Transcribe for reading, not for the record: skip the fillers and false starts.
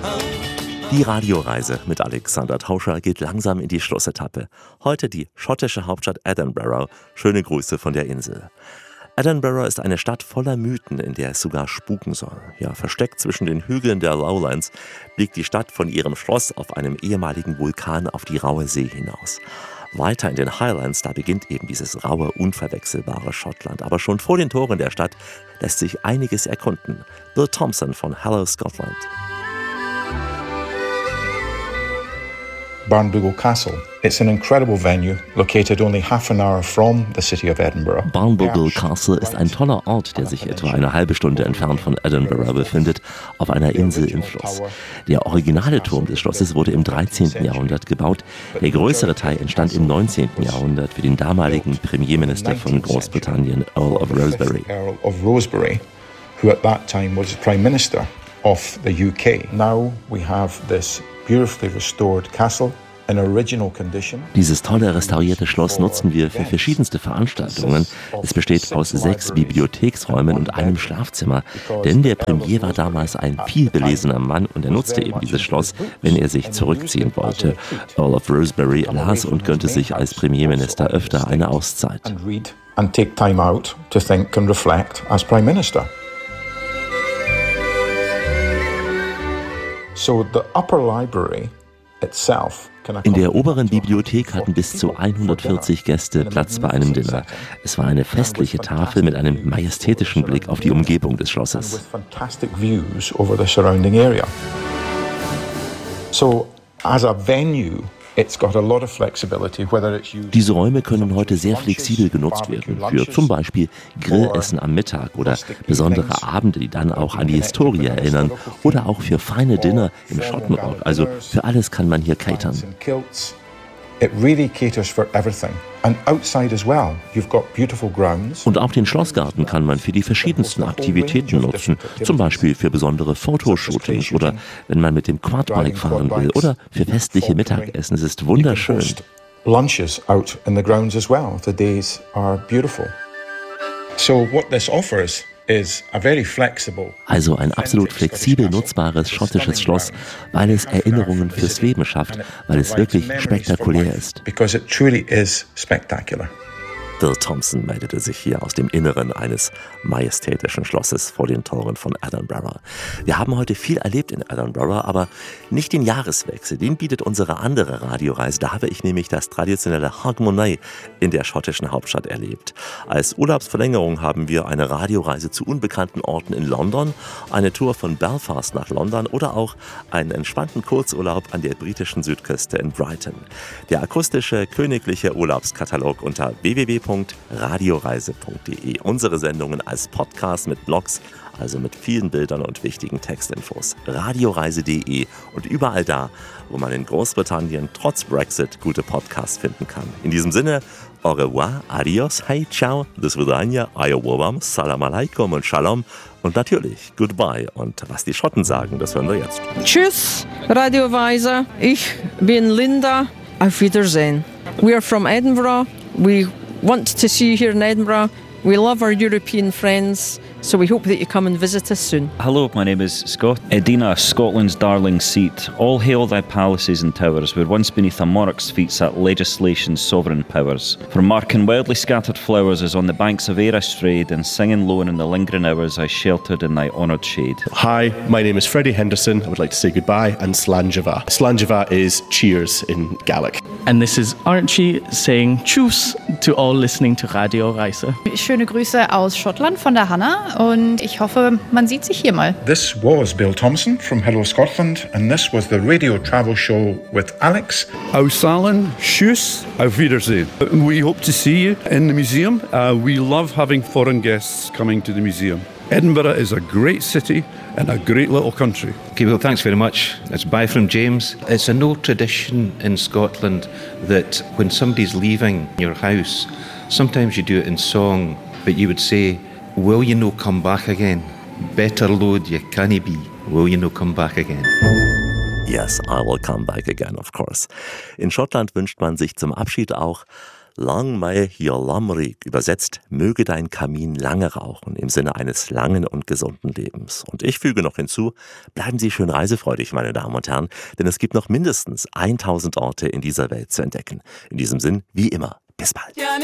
Die Radioreise mit Alexander Tauscher geht langsam in die Schlussetappe. Heute die schottische Hauptstadt Edinburgh. Schöne Grüße von der Insel. Edinburgh ist eine Stadt voller Mythen, in der es sogar spuken soll. Ja, versteckt zwischen den Hügeln der Lowlands blickt die Stadt von ihrem Schloss auf einem ehemaligen Vulkan auf die raue See hinaus. Weiter in den Highlands, da beginnt eben dieses raue, unverwechselbare Schottland. Aber schon vor den Toren der Stadt lässt sich einiges erkunden. Bill Thompson von Hello Scotland. Barnbougle Castle. It's an incredible venue, located only half an hour from the city of Edinburgh. Barnbougle Castle ist ein toller Ort, der sich etwa eine halbe Stunde entfernt von Edinburgh befindet, auf einer Insel im Fluss. Der originale Turm des Schlosses wurde im 13. Jahrhundert gebaut. Der größere Teil entstand im 19. Jahrhundert für den damaligen Premierminister von Großbritannien, Earl of Rosebery. Earl of Rosebery, who at that time was Prime Minister of the UK. Now we have this beautifully restored castle in original condition. Dieses tolle restaurierte Schloss nutzen wir für verschiedenste Veranstaltungen. Es besteht aus 6 Bibliotheksräumen und einem Schlafzimmer. Denn der Premier war damals ein vielbelesener Mann und er nutzte eben dieses Schloss, wenn er sich zurückziehen wollte. Earl of Rosebery las und gönnte sich als Premierminister öfter eine Auszeit. And take time out to think and reflect as Prime Minister. So the upper library itself. In der oberen Bibliothek hatten bis zu 140 Gäste Platz bei einem Dinner. Es war eine festliche Tafel mit einem majestätischen Blick auf die Umgebung des Schlosses. So as a venue, it's got a lot of flexibility, whether it's used. Diese Räume können heute sehr flexibel genutzt werden, für zum Beispiel Grillessen am Mittag oder besondere Abende, die dann auch an die Historie erinnern, oder auch für feine Dinner im Schottenrock. Also für alles kann man hier catern. It really caters for everything. And outside as well, you've got beautiful grounds. Und auch den Schlossgarten kann man für die verschiedensten Aktivitäten nutzen. Zum Beispiel für besondere Fotoshootings oder wenn man mit dem Quadbike fahren will oder für festliche Mittagessen. Es ist wunderschön. Lunches out in the grounds as well. The days are beautiful. So what this offers is a very flexible. Also ein absolut flexibel nutzbares schottisches Schloss, weil es Erinnerungen fürs Leben schafft, weil es wirklich spektakulär ist. Because it truly is spectacular. Bill Thompson meldete sich hier aus dem Inneren eines majestätischen Schlosses vor den Toren von Edinburgh. Wir haben heute viel erlebt in Edinburgh, aber nicht den Jahreswechsel. Den bietet unsere andere Radioreise. Da habe ich nämlich das traditionelle Hogmanay in der schottischen Hauptstadt erlebt. Als Urlaubsverlängerung haben wir eine Radioreise zu unbekannten Orten in London, eine Tour von Belfast nach London oder auch einen entspannten Kurzurlaub an der britischen Südküste in Brighton. Der akustische königliche Urlaubskatalog unter www.radioreise.de. Unsere Sendungen als Podcast mit Blogs, also mit vielen Bildern und wichtigen Textinfos. Radioreise.de und überall da, wo man in Großbritannien trotz Brexit gute Podcasts finden kann. In diesem Sinne, au revoir, adios, hey, ciao, do svidania, ayowam, salam alaikum und shalom und natürlich goodbye. Und was die Schotten sagen, das hören wir jetzt. Tschüss, Radioreise. Ich bin Linda. Auf Wiedersehen. We are from Edinburgh. We want to see you here in Edinburgh. We love our European friends, so we hope that you come and visit us soon. Hello, my name is Scott. Edina, Scotland's darling seat. All hail thy palaces and towers, where once beneath a monarch's feet sat legislation's sovereign powers. From marking wildly scattered flowers as on the banks of Ayr I strayed, and singing lone in the lingering hours I sheltered in thy honoured shade. Hi, my name is Freddie Henderson. I would like to say goodbye and Slàinte mhath. Slàinte mhath is cheers in Gaelic. And this is Archie saying tschüss to all listening to Radio Reise. Schöne Grüße aus Schottland von der Hanna und ich hoffe, man sieht sich hier mal. This was Bill Thompson from Hello Scotland and this was the radio travel show with Alex. Aus Alan, tschüss, auf Wiedersehen. We hope to see you in the museum. We love having foreign guests coming to the museum. Edinburgh is a great city and a great little country. Okay, well, thanks very much. It's bye from James. It's an old tradition in Scotland that when somebody's leaving your house, sometimes you do it in song, but you would say, will you no come back again? Better load you canna be. Will you no come back again? Yes, I will come back again, of course. In Schottland wünscht man sich zum Abschied auch Lang may your lamrik, übersetzt, möge dein Kamin lange rauchen, im Sinne eines langen und gesunden Lebens. Und ich füge noch hinzu, bleiben Sie schön reisefreudig, meine Damen und Herren, denn es gibt noch mindestens 1000 Orte in dieser Welt zu entdecken. In diesem Sinn, wie immer, bis bald.